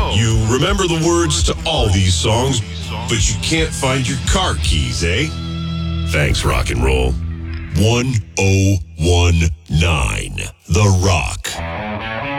You remember the words to all these songs, but you can't find your car keys, eh? Thanks, rock and roll. 1019 The Rock.